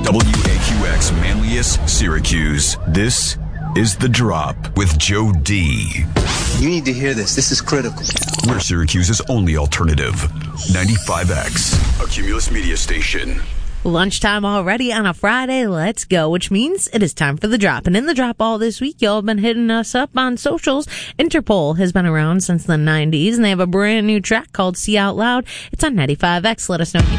WAQX Manlius, Syracuse. This is The Drop with Joe D. You need to hear this. This is critical. We're Syracuse's only alternative. 95X, a Cumulus media station. Lunchtime already on a Friday. Let's go, which means it is time for The Drop. And in The Drop all this week, y'all have been hitting us up on socials. Interpol has been around since the 90s, and they have a brand new track called See Out Loud. It's on 95X. Let us know if you